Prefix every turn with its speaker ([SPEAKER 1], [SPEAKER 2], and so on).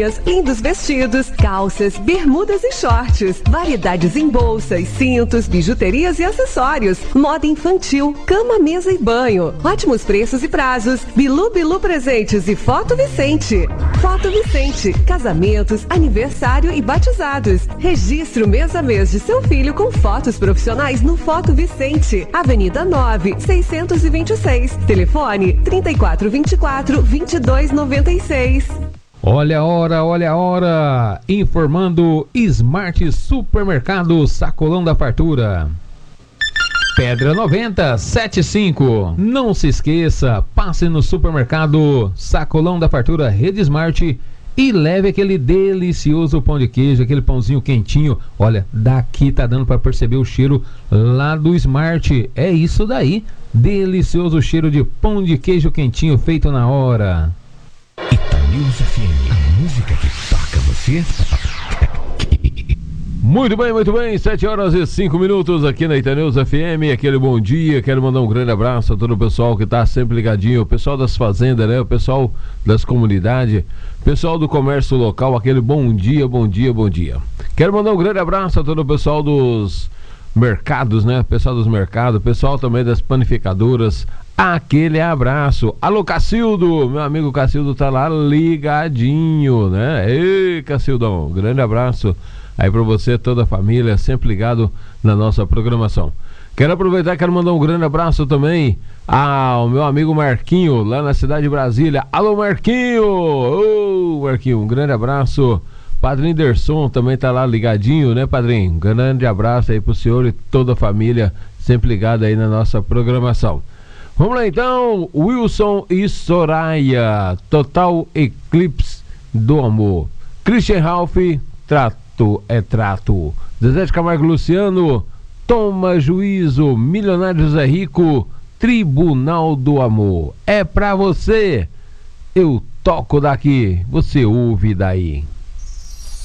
[SPEAKER 1] Lindos vestidos, calças, bermudas e shorts, variedades em bolsas, cintos, bijuterias e acessórios, moda infantil, cama, mesa e banho, ótimos preços e prazos. Bilu Bilu Presentes e Foto Vicente. Foto Vicente, casamentos, aniversário e batizados. Registre o mês a mês de seu filho com fotos profissionais no Foto Vicente, Avenida 9, 626, telefone 3424-2296.
[SPEAKER 2] Olha a hora, informando Smart Supermercado Sacolão da Fartura. Pedra 90, 75. Não se esqueça, passe no supermercado Sacolão da Fartura Rede Smart e leve aquele delicioso pão de queijo, aquele pãozinho quentinho. Olha, daqui tá dando para perceber o cheiro lá do Smart. É isso daí, delicioso cheiro de pão de queijo quentinho feito na hora.
[SPEAKER 3] Itanews FM, a música que toca você.
[SPEAKER 2] Muito bem, 7 horas e 5 minutos aqui na Itanews FM, aquele bom dia. Quero mandar um grande abraço a todo o pessoal que tá sempre ligadinho, o pessoal das fazendas, né? O pessoal das comunidades, pessoal do comércio local, aquele bom dia. Quero mandar um grande abraço a todo o pessoal dos mercados, né? Pessoal dos mercados, pessoal também das panificadoras. Aquele abraço. Alô, Cacildo, meu amigo Cacildo tá lá ligadinho, né? Ei, Cacildão, grande abraço aí pra você, toda a família, sempre ligado na nossa programação. Quero aproveitar, quero mandar um grande abraço também ao meu amigo Marquinho, lá na cidade de Brasília. Alô, Marquinho! Ô, Marquinho, um grande abraço. Padrinho Derson também tá lá ligadinho, né, Padrinho? Um grande abraço aí pro senhor e toda a família, sempre ligado aí na nossa programação. Vamos lá então, Wilson e Soraya, Total Eclipse do Amor. Christian Ralph, Trato é Trato. Zezé de Camargo Luciano, Toma Juízo, Milionário José Rico, Tribunal do Amor. É pra você, eu toco daqui, você ouve daí.